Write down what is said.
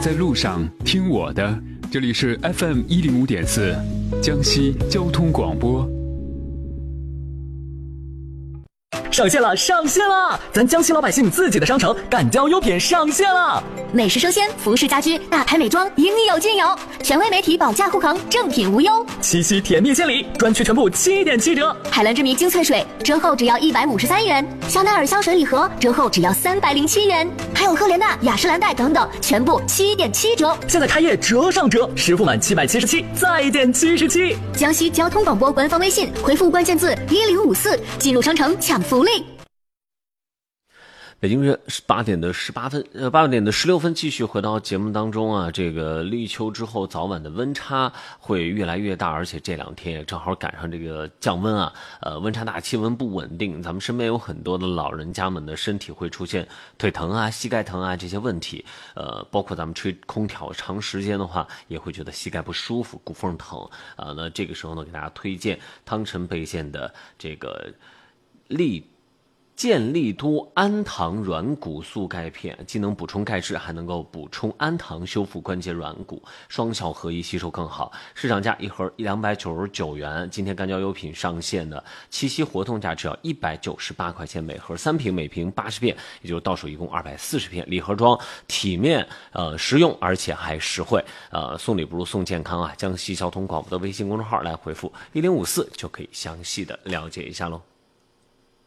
在路上听我的，这里是 FM105.4江西交通广播。 上线了，上线了！咱江西老百姓自己的商城敢交优品上线了。 美食生鲜、服饰家居、大牌美妆，应有尽有。权威媒体保价护航，正品无忧。 七夕甜蜜献礼，专区全部7.7折。 海蓝之谜精粹水折后只要153元，香奈儿香水礼盒折后只要307元，还有赫莲娜、雅诗兰黛等等，全部7.7折。 现在开业折上折，实付满777再减77。 江西交通广播官方微信回复关键字1054，进入商城抢福利。 北京时间8点的18分，8点的16分，继续回到节目当中啊。这个立秋之后，早晚的温差会越来越大，而且这2天也正好赶上这个降温啊。温差大，气温不稳定，咱们身边有很多的老人家们的身体会出现腿疼啊、膝盖疼啊这些问题。包括咱们吹空调长时间的话，也会觉得膝盖不舒服、骨缝疼啊。那这个时候呢，给大家推荐汤臣倍健的这个健力多氨糖软骨素钙片，既能补充钙质，还能够补充氨糖，修复关节软骨，双效合一，吸收更好。市场价一盒299元，今天干胶优品上线的七夕活动价只要198块钱每盒，3瓶，每瓶80片，也就是到手一共240片，礼盒装，体面实用，而且还实惠。送礼不如送健康啊！江西交通广播的微信公众号来回复1054就可以详细的了解一下喽。